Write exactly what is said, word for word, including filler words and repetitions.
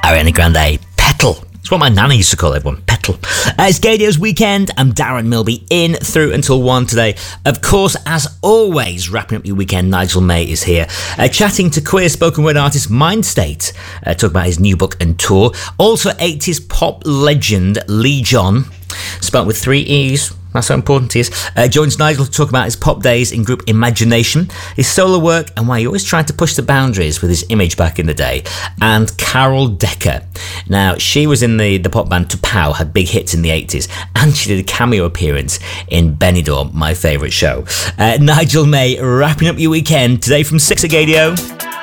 Ariana Grande, Petal. It's what my nana used to call everyone, Petal. Uh, it's Gaydio's weekend. I'm Darren Milby, in through until one today. Of course, as always, wrapping up your weekend, Nigel May is here, uh, chatting to queer spoken word artist Mindstate, uh, talking about his new book and tour. Also, eighties pop legend Lee John, spelt with three E's. That's how important he is. Uh, joins Nigel to talk about his pop days in group Imagination, his solo work, and why he always tried to push the boundaries with his image back in the day. And Carol Decker. Now, she was in the, the pop band T'Pau, had big hits in the eighties, and she did a cameo appearance in Benidorm, my favourite show. Uh, Nigel May, wrapping up your weekend today from six at Gaydio.